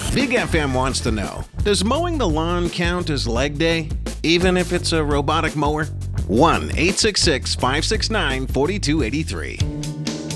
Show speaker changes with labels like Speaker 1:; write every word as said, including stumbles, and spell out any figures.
Speaker 1: Big F M wants to know, does mowing the lawn count as leg day, even if it's a robotic mower? one eight six six, five six nine, four two eight three.